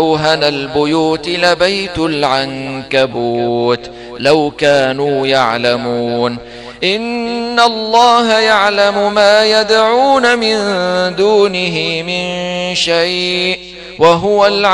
أوهن البيوت لبيت العنكبوت لو كانوا يعلمون. إن الله يعلم ما يدعون من دونه من شيء وهو